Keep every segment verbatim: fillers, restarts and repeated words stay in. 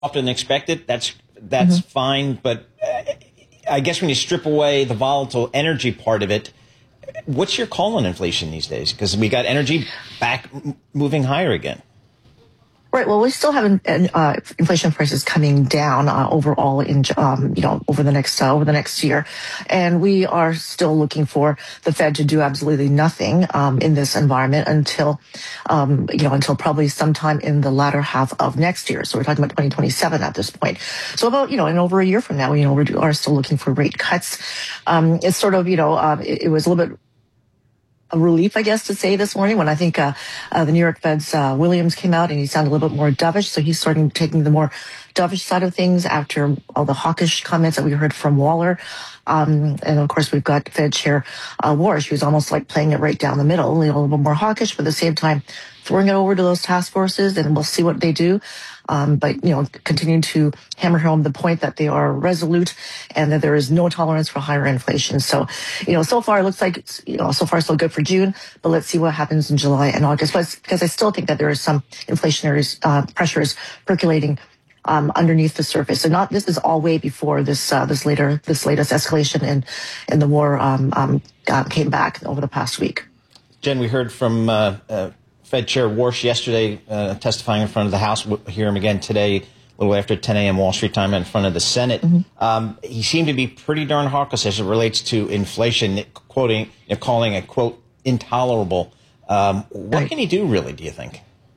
often expected. That's that's mm-hmm. fine. But uh, I guess when you strip away the volatile energy part of it, what's your call on inflation these days? Because we got energy back m- moving higher again. Right. Well, we still have uh, inflation prices coming down uh, overall in um, you know over the next uh, over the next year, and we are still looking for the Fed to do absolutely nothing um, in this environment until um, you know until probably sometime in the latter half of next year. So we're talking about twenty twenty-seven at this point. So about you know in over a year from now, you know we are still looking for rate cuts. Um, it's sort of you know uh, it, it was a little bit a relief, I guess, to say this morning when I think uh, uh, the New York Fed's uh, Williams came out and he sounded a little bit more dovish. So he's starting taking the more dovish side of things after all the hawkish comments that we heard from Waller. Um, and of course, we've got Fed Chair uh, Warsh, who's almost like playing it right down the middle, a little bit more hawkish, but at the same time, throwing it over to those task forces, and we'll see what they do. Um, but, you know, continuing to hammer home the point that they are resolute and that there is no tolerance for higher inflation. So, you know, so far it looks like it's, you know, so far so good for June, but let's see what happens in July and August. But because I still think that there is some inflationary uh, pressures percolating um, underneath the surface. So not, this is all way before this, uh, this later, this latest escalation in, in the war um, um, uh, came back over the past week. Jen, we heard from uh, uh, Fed Chair Warsh yesterday uh, testifying in front of the House. We'll hear him again today, a little after ten a.m. Wall Street time in front of the Senate. Mm-hmm. Um, he seemed to be pretty darn hawkish as it relates to inflation, quoting, you know, calling it, quote, intolerable. Um, what right. can he do, really, do you think?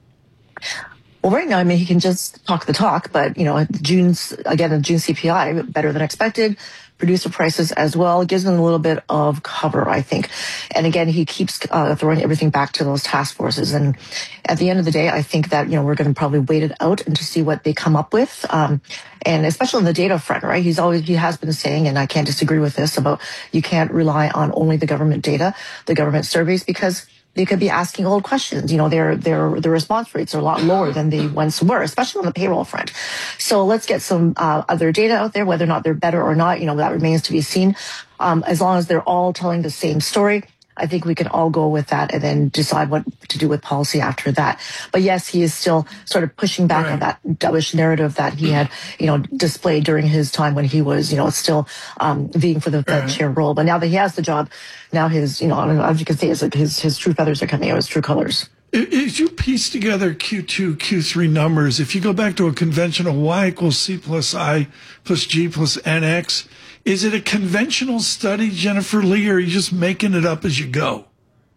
Well, right now, I mean, he can just talk the talk, but, you know, June's, again, the June C P I, better than expected. Producer prices as well. It gives them a little bit of cover, I think. And again, he keeps uh, throwing everything back to those task forces. And at the end of the day, I think that, you know, we're going to probably wait it out and to see what they come up with. Um, and especially on the data front, right? He's always, he has been saying, and I can't disagree with this, about you can't rely on only the government data, the government surveys, because they could be asking old questions. You know, their their their response rates are a lot lower than they once were, especially on the payroll front. So let's get some uh, other data out there, whether or not they're better or not. You know, that remains to be seen. Um, as long as they're all telling the same story, I think we can all go with that and then decide what to do with policy after that. But yes, he is still sort of pushing back right. on that dovish narrative that he had, you know, displayed during his time when he was, you know, still um, vying for the Fed right. chair role. But now that he has the job, now his, you know, I don't know, as you can see, like his his true feathers are coming out, his true colors. As you piece together Q two, Q three numbers, if you go back to a conventional Y equals C plus I plus G plus N X, is it a conventional study, Jennifer Lee, or are you just making it up as you go?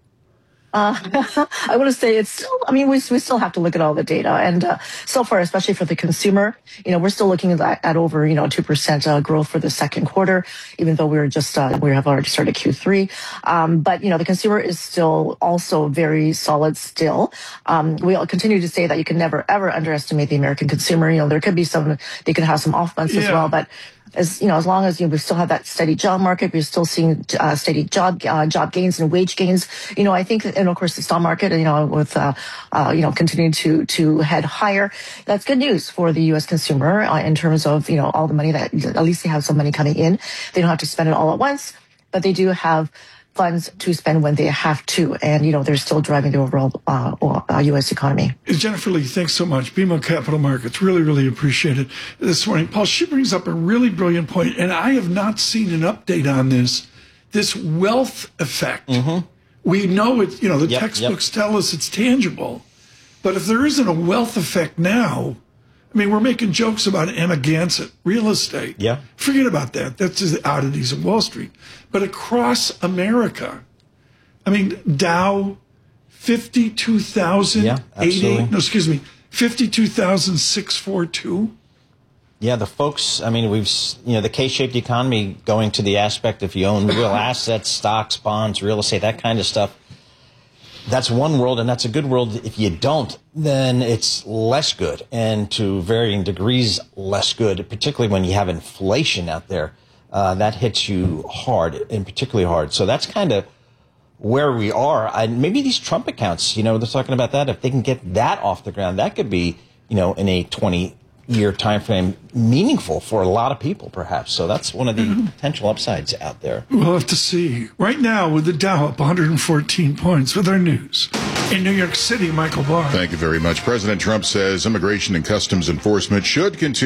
Uh, I want to say it's still, I mean, we, we still have to look at all the data. And uh, so far, especially for the consumer, you know, we're still looking at, at over, you know, two percent uh, growth for the second quarter, even though we were just, uh, we have already started Q three. Um, but, you know, the consumer is still also very solid still. Um, we all continue to say that you can never, ever underestimate the American consumer. You know, there could be some, they could have some off months yeah. as well, but as you know, as long as you know, we still have that steady job market, we're still seeing uh, steady job uh, job gains and wage gains. You know, I think, and of course, the stock market, you know, with uh, uh, you know continuing to to head higher, that's good news for the U S consumer uh, in terms of you know all the money that at least they have some money coming in. They don't have to spend it all at once, but they do have funds to spend when they have to, and you know they're still driving the overall uh, uh, U S economy. Jennifer Lee, thanks so much. B M O Capital Markets, really, really appreciate it this morning. Paul, she brings up a really brilliant point, and I have not seen an update on this. This wealth effect. Mm-hmm. We know it. You know, the yep, textbooks yep. tell us it's tangible, but if there isn't a wealth effect now, I mean, we're making jokes about Emma Gansett, real estate. Yeah. Forget about that. That's just the oddities of Wall Street. But across America, I mean, Dow, fifty-two thousand yeah, eighty-eight, no, excuse me, fifty-two thousand six hundred forty-two. Yeah, the folks, I mean, we've, you know, the K-shaped economy going to the aspect if you own real assets, stocks, bonds, real estate, that kind of stuff. That's one world, and that's a good world. If you don't, then it's less good, and to varying degrees less good, particularly when you have inflation out there. Uh, that hits you hard, and particularly hard. So that's kind of where we are. I, maybe these Trump accounts, you know, they're talking about that. If they can get that off the ground, that could be, you know, in a twenty year time frame meaningful for a lot of people, perhaps. So that's one of the mm-hmm. potential upsides out there. We'll have to see. Right now, with the Dow up one hundred fourteen points, with our news. In New York City, Michael Barr. Thank you very much. President Trump says immigration and customs enforcement should continue